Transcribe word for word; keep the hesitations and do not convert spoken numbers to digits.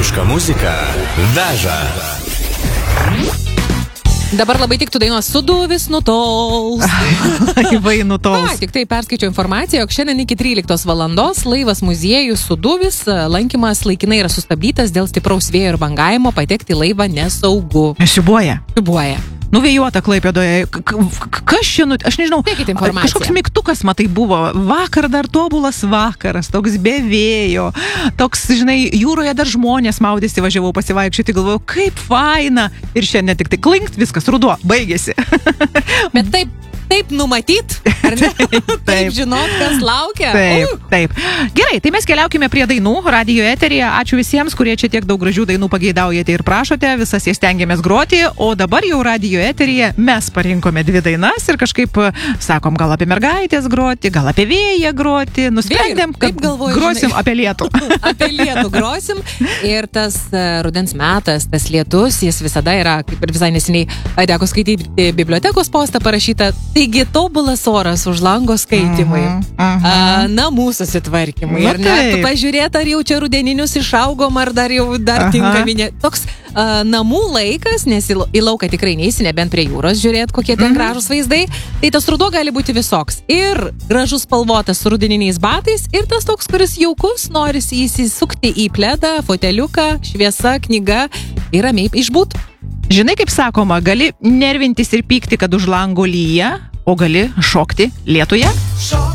Lietuviška muzika veža. Dabar labai tiktų dainos Suduvis nutols. Vai nutols. A, tik tai perskaičiau informaciją, jog šiandien iki tryliktos valandos laivas muziejus Suduvis lankymas laikinai yra sustabdytas dėl stipraus vėjo ir bangavimo, patekti į laivą nesaugu. Siubuoja. Siubuoja. Nuvėjuota Klaipėdoje. Kas čia, nu, aš nežinau, kažkoks mygtukas, matai, buvo. Vakar dar tobulas vakaras, toks be vėjo, toks, žinai, jūroje dar žmonės maudėsi, važiavau pasivaikščioti, galvojau, kaip faina. Ir šiandien tik tai klinkt, viskas, ruduo, baigėsi. Bet taip, taip numatyt, ar ne? Taip, taip žinot, kas laukia. Taip, uh. taip. Gerai, tai mes keliaukime prie dainų radijo eteryje. Ačiū visiems, kurie čia tiek daug gražių dainų pageidaujate ir prašote. Visas jas stengiamės groti, o dabar jau radijo eteryje mes parinkome dvi dainas ir kažkaip sakom, gal apie mergaitės groti, gal apie vėją groti. Nusprendėm, kad galvoju, grosim žinai, apie lietų. Apie lietų grosim. Ir tas uh, rudens metas, tas lietus, jis visada yra, kaip ir visai neseniai teko skaityti bibliotekos postą parašytą. Taigi tobulas oras už lango skaitimui, uh-huh, uh-huh. A, namų susitvarkymui. Na, ar ne? Tu pažiūrėt, ar jau čia rudeninius išaugom, ar dar jau dar uh-huh. tinkaminė. Toks a, namų laikas, nes į, į lauką tikrai neisi, nebent prie jūros žiūrėt, kokie ten uh-huh. gražus vaizdai. Tai tas ruduo gali būti visoks. Ir gražus spalvotas su rudeniniais batais, ir tas toks, kuris jaukus, norisi įsisukti į pledą, foteliuką, šviesa, knyga ir ramiai išbūt. Žinai, kaip sakoma, gali nervintis ir pykti, kad už lango lyja, o gali šokti lietuje?